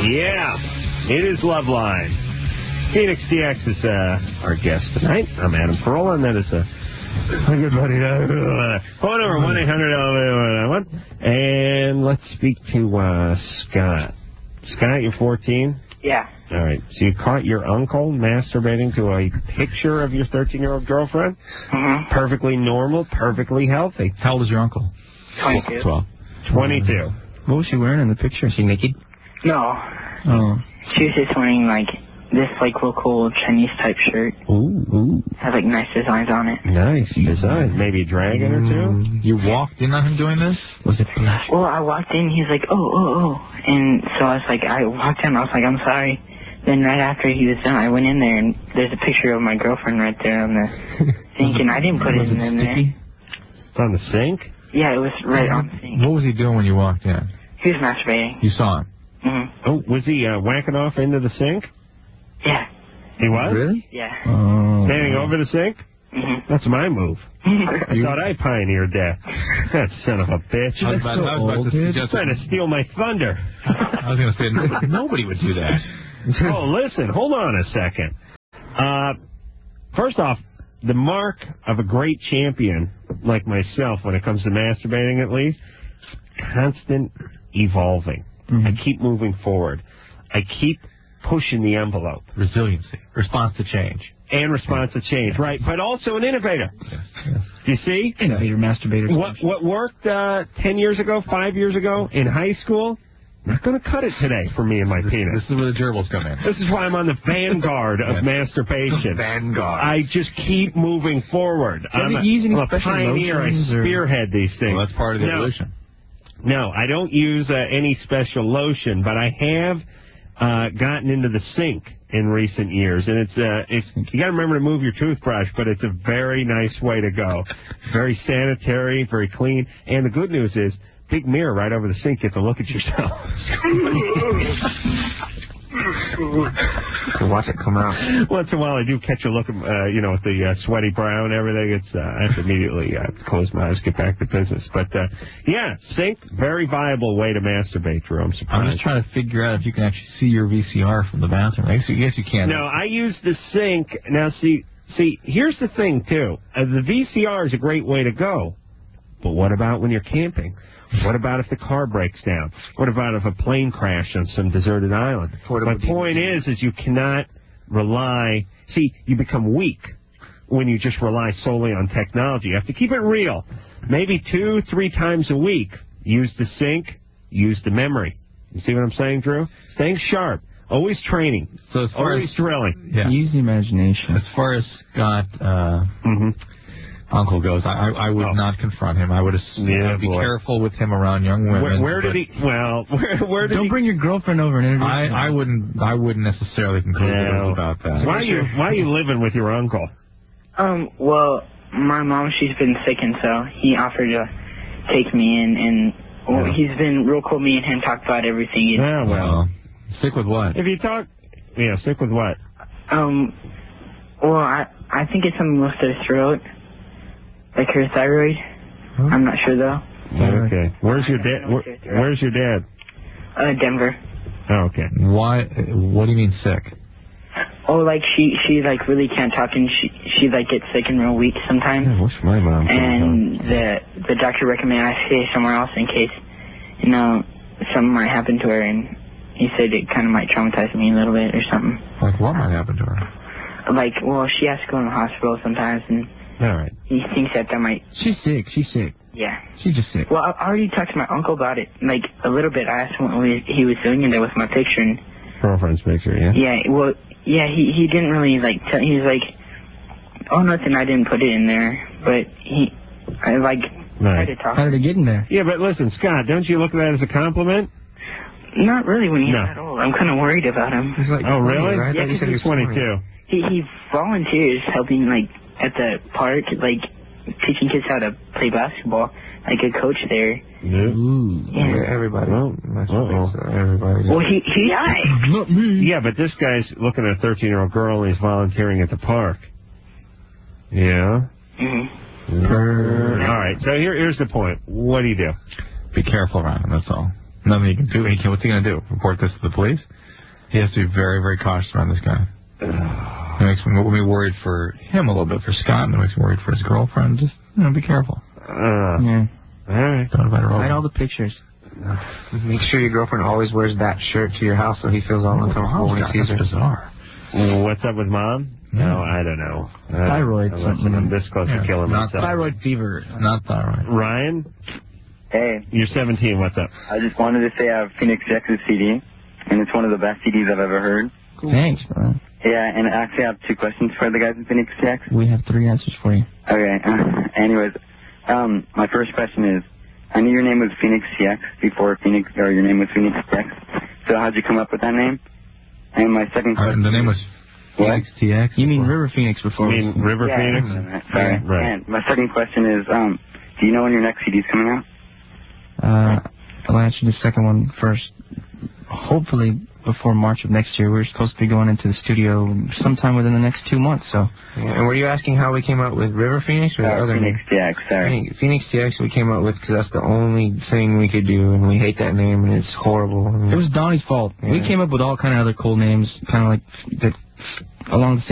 Yeah, it is Loveline. Phoenix DX is our guest tonight. I'm Adam Carolla, and that is my good buddy. Phone number 1-800-LV1. And let's speak to Scott. Scott, you're 14? Yeah. All right. So you caught your uncle masturbating to a picture of your 13-year-old girlfriend? Mm-hmm. Perfectly normal, perfectly healthy. How old is your uncle? 22. 12. 22. What was she wearing in the picture? Is she naked? No. Oh. She was just wearing, like, this, like, real cool Chinese-type shirt. Ooh. Had, like, nice designs on it. Nice design. Maybe a dragon or two? You walked in on him doing this? Was it flash? Well, I walked in, he was like, oh. And so I was like, I walked in, I was like, I'm sorry. Then right after he was done, I went in there, and there's a picture of my girlfriend right there on the sink, and I didn't put it in there. It's on the sink? Yeah, it was right on the sink. What was he doing when you walked in? He was masturbating. You saw him? Mm-hmm. Oh, was he whacking off into the sink? Yeah. He was? Really? Yeah. Standing over the sink? Mm-hmm. That's my move. I thought I pioneered that. That son of a bitch. I was about to suggest trying to steal my thunder. I was going to say, nobody would do that. Oh, listen, hold on a second. First off, the mark of a great champion like myself, when it comes to masturbating at least, constant evolving. I keep moving forward. I keep pushing the envelope. Resiliency. Response to change. And response to change, right. But also an innovator. Yes. Do you see? Innovator, masturbator. What worked 10 years ago, 5 years ago in high school, not going to cut it today for me and my penis. This is where the gerbils come in. This is why I'm on the vanguard of masturbation. Vanguard. I just keep moving forward. I'm a pioneer. I spearhead these things. Well, that's part of the evolution. No, I don't use any special lotion, but I have gotten into the sink in recent years, and it's you got to remember to move your toothbrush, but it's a very nice way to go. Very sanitary, very clean, and the good news is, big mirror right over the sink. You get to look at yourself. Watch it come out. Once in a while, I do catch a look at, with the sweaty brow and everything. I have to immediately close my eyes, get back to business. But, sink, very viable way to masturbate, Drew. I'm surprised. I'm just trying to figure out if you can actually see your VCR from the bathroom. I guess you can. No, I use the sink. Now, see, here's the thing, too. The VCR is a great way to go. But what about when you're camping? What about if the car breaks down? What about if a plane crashed on some deserted island? My point is you cannot rely... See, you become weak when you just rely solely on technology. You have to keep it real. Maybe 2-3 times a week, use the sink, use the memory. You see what I'm saying, Drew? Staying sharp. Always training. So as far always drilling. Yeah. Use the imagination. As far as Scott... Uncle goes, I would not confront him. I would be careful with him around young women. Where did he? Well, where did Don't bring your girlfriend over and introduce him. I wouldn't necessarily conclude about that. Why are you living with your uncle? Well, my mom, she's been sick, and so he offered to take me in, and he's been real cool. Me and him talked about everything. Yeah, well, sick with what? If you talk, sick with what? Well, I think it's something with her throat. Like her thyroid. Huh? I'm not sure though. Okay. Where's your dad? Where's your dad? Denver. Oh, okay. Why? What do you mean sick? Oh, like she like really can't talk, and she like gets sick and real weak sometimes. Yeah, what's my mom? And the doctor recommended I stay somewhere else in case something might happen to her, and he said it kind of might traumatize me a little bit or something. Like what might happen to her? Like, well, she has to go in the hospital sometimes, and. All right. He thinks that might... She's sick. Yeah. She's just sick. Well, I already talked to my uncle about it, like, a little bit. I asked him what he was doing in there with my picture. And, girlfriend's picture, yeah? Yeah, well, yeah, he didn't really, like, tell... He was like, oh, nothing, I didn't put it in there. But tried to talk. How did it get in there? Yeah, but listen, Scott, don't you look at that as a compliment? Not really when he's that old. I'm kind of worried about him. He's like, oh, really? Right? Yeah, because he's 22. He volunteers helping, like, at the park, like, teaching kids how to play basketball, like a coach there. Yeah. Everybody. Everybody. Well, he Not me. Yeah, but this guy's looking at a 13-year-old girl and he's volunteering at the park. Yeah? Mm-hmm. All right, so here's the point. What do you do? Be careful around him, that's all. Nothing he can do. What's he going to do? Report this to the police? He has to be very, very cautious around this guy. It makes me worried for him a little bit, for Scott, and it makes me worried for his girlfriend. Just, be careful. Yeah. All right. Don't invite her over. Hide all the pictures. Make sure your girlfriend always wears that shirt to your house so he feels all uncomfortable when he sees her. That's bizarre. What's up with Mom? No, I don't know. Thyroid. I'm this close to killing myself. Thyroid fever. Not thyroid. Ryan? Hey. You're 17. What's up? I just wanted to say I have Phoenix X's CD, and it's one of the best CDs I've ever heard. Cool. Thanks, man. Yeah, and actually I have 2 questions for the guys in Phoenix X. We have 3 answers for you. Okay. Anyways, my first question is, I knew your name was Phoenix CX before Phoenix, or your name was Phoenix CX. So how'd you come up with that name? And my second question. The name was Phoenix TX. You mean River Phoenix before? You mean River Phoenix? Sorry. Right. And my second question is, do you know when your next CD's coming out? I'll answer the second one first. Hopefully before March of next year. We're supposed to be going into the studio sometime within the next 2 months. So. Yeah, and were you asking how we came up with River Phoenix or the other Phoenix name? TX, sorry. Phoenix TX we came up with because that's the only thing we could do, and we hate that name, and it's horrible. It was Donnie's fault. Yeah. We came up with all kind of other cool names, kind of like that along the same